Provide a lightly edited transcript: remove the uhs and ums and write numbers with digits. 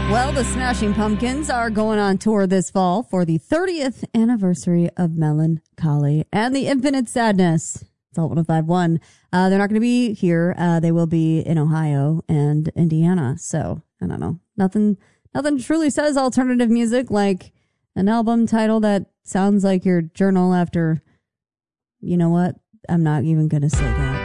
Well, the Smashing Pumpkins are going on tour this fall for the 30th anniversary of Melancholy and the Infinite Sadness. It's all 105.1. They're not going to be here. They will be in Ohio and Indiana. So, I don't know. Nothing truly says alternative music like an album title that sounds like your journal after, you know what? I'm not even going to say that.